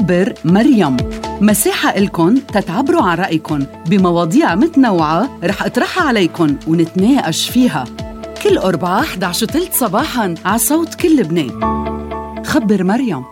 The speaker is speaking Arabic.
خبر مريم، مساحة إلكن تتعبروا عن رأيكن بمواضيع متنوعة رح أطرحها عليكن ونتناقش فيها كل أربعاء 11:03 صباحاً على صوت كل لبنان. خبر مريم.